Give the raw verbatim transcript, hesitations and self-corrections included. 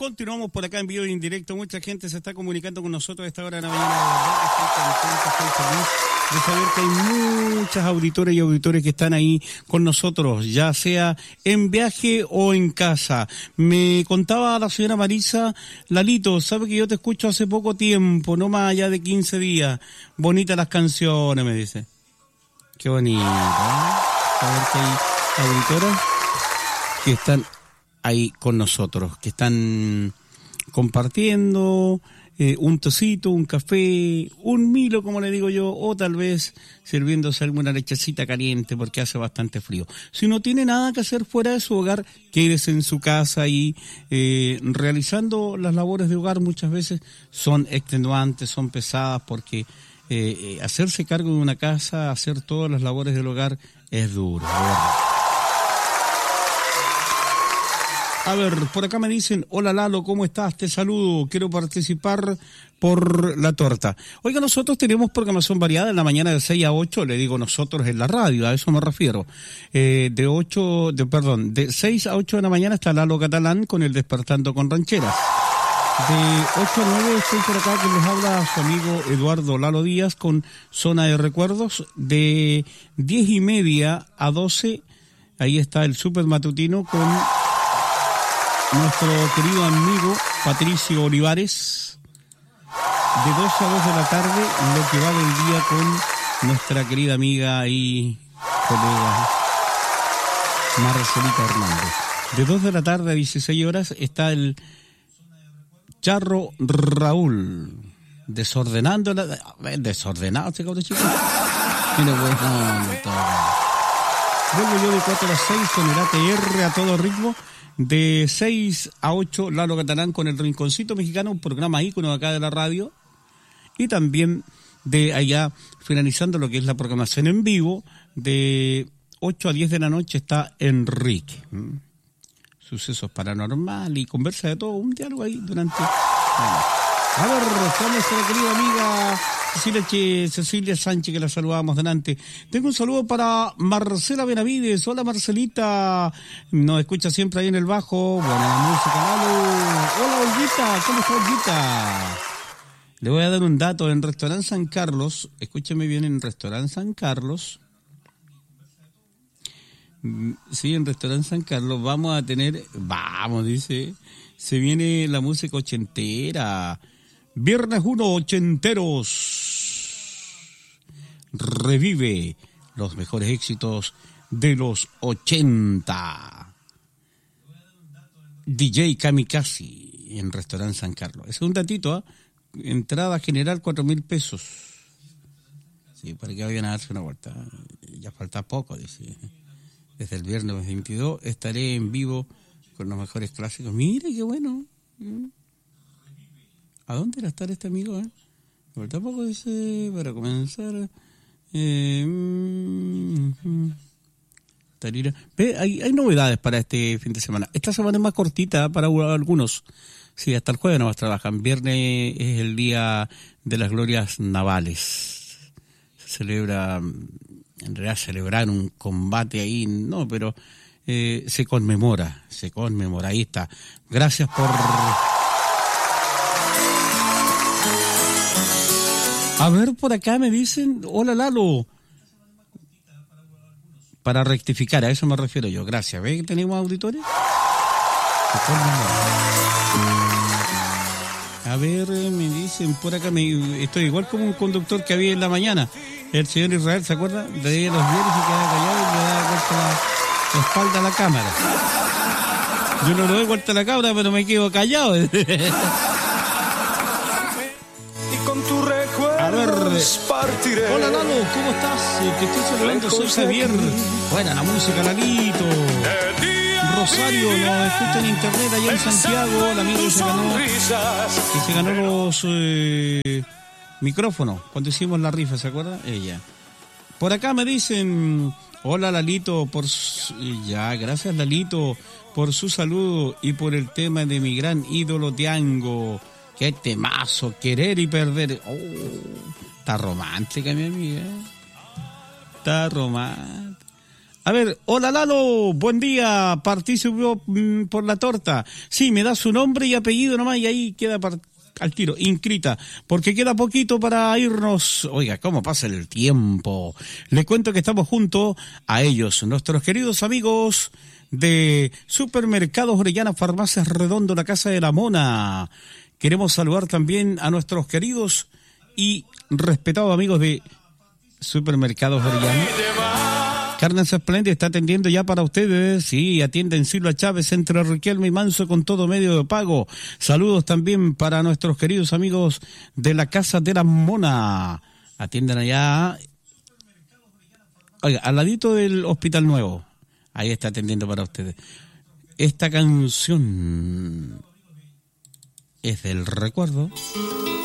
Continuamos por acá en vivo y en directo. Mucha gente se está comunicando con nosotros a esta hora de la mañana. De verdad que estoy contento, estoy feliz de saber que hay muchas auditoras y auditores que están ahí con nosotros, ya sea en viaje o en casa. Me contaba la señora Marisa, Lalito, sabe que yo te escucho hace poco tiempo, no más allá de quince días. Bonitas las canciones, me dice. Qué bonito, ¿eh? Saber que hay auditoras que están ahí con nosotros, que están compartiendo eh, un tocito, un café, un Milo, como le digo yo, o tal vez sirviéndose alguna lechecita caliente porque hace bastante frío. Si no tiene nada que hacer fuera de su hogar, quédese en su casa y eh, realizando las labores de hogar muchas veces son extenuantes, son pesadas porque eh, eh, hacerse cargo de una casa, hacer todas las labores del hogar es duro, ¿verdad? A ver, por acá me dicen, hola Lalo, ¿cómo estás? Te saludo, quiero participar por la torta. Oiga, nosotros tenemos programación variada en la mañana de seis a ocho, le digo nosotros en la radio, a eso me refiero. Eh, de ocho, de, perdón, de seis a ocho de la mañana está Lalo Catalán con el Despertando con Rancheras. De ocho a nueve estoy por acá que les habla su amigo Eduardo Lalo Díaz con Zona de Recuerdos. De diez y media a doce, ahí está el Super Matutino con nuestro querido amigo Patricio Olivares. De doce a dos de la tarde, lo que va del día con nuestra querida amiga y colega Marcelita Hernández. De dos de la tarde a dieciséis horas está el Charro Raúl, desordenando la... Desordenado este cabrón chico. Mira, pues, no, no, todo. Vuelvo yo de cuatro a las seis con el A T R a todo ritmo. De seis a ocho, Lalo Catalán con el Rinconcito Mexicano, un programa ícono acá de la radio. Y también de allá, finalizando lo que es la programación en vivo, de ocho a diez de la noche está Enrique. ¿Mm? Sucesos paranormales y conversa de todo, un diálogo ahí durante... Bueno. A ver, está nuestra querida amiga Cecilia, Che, Cecilia Sánchez, que la saludamos delante. Tengo un saludo para Marcela Benavides. Hola Marcelita, nos escucha siempre ahí en el bajo. Buena la música, Lalo. Hola Olguita, ¿cómo está Olguita? Le voy a dar un dato. En Restaurante San Carlos, escúcheme bien, en Restaurante San Carlos, sí, en Restaurante San Carlos vamos a tener, vamos, dice, se viene la música ochentera. Viernes uno, ochenteros. Revive los mejores éxitos de los ochenta. D J Kamikaze en Restaurante San Carlos. Es un datito, ¿eh? Entrada general cuatro mil pesos. Sí, para que vayan a darse una vuelta. Ya falta poco, dice. Desde el viernes veintidós estaré en vivo con los mejores clásicos. Mire, qué bueno. ¿A dónde irá a estar este amigo? Eh? Por tampoco dice, para comenzar... Eh, mm, mm, tarira. Ve, hay, hay novedades para este fin de semana. Esta semana es más cortita para algunos. Sí, hasta el jueves nomás trabajan. Viernes es el día de las glorias navales. Se celebra, en realidad celebrar un combate ahí, no, pero eh, se conmemora, se conmemora. Ahí está. Gracias por... A ver, por acá me dicen, hola Lalo. Para rectificar, a eso me refiero yo. Gracias. ¿Ve que tenemos auditores? A ver, me dicen por acá, me, estoy igual como un conductor que había en la mañana. El señor Israel, ¿se acuerda? Le veía los diarios y se quedaba callado y le daba vuelta la, la espalda a la cámara. Yo no le doy vuelta a la cámara, pero me quedo callado. A ver, hola Lalo, ¿cómo estás? Te estoy saludando, soy Javier. Buena la música, Lalito. Rosario, nos escucha en internet allá en Santiago. El amigo que se ganó, que se ganó los eh, micrófonos cuando hicimos la rifa, ¿se acuerda? Ella. Por acá me dicen, hola Lalito, por su, ya, gracias Lalito por su saludo y por el tema de mi gran ídolo Tiango. Qué temazo, querer y perder. Oh, está romántica mi amiga. Está romántica. A ver, hola Lalo, buen día, participó mm, por la torta. Sí, me da su nombre y apellido nomás y ahí queda par- al tiro, inscrita, porque queda poquito para irnos. Oiga, ¿cómo pasa el tiempo? Les cuento que estamos junto a ellos, nuestros queridos amigos de Supermercados Orellana, Farmacias Redondo, la Casa de la Mona. Queremos saludar también a nuestros queridos y respetados amigos de Supermercados Orellana. Carnes Espléndida está atendiendo ya para ustedes. Sí, atienden Silva Chávez entre Riquelme y Manso con todo medio de pago. Saludos también para nuestros queridos amigos de la Casa de la Mona. Atienden allá. Oiga, al ladito del Hospital Nuevo. Ahí está atendiendo para ustedes. Esta canción es del recuerdo.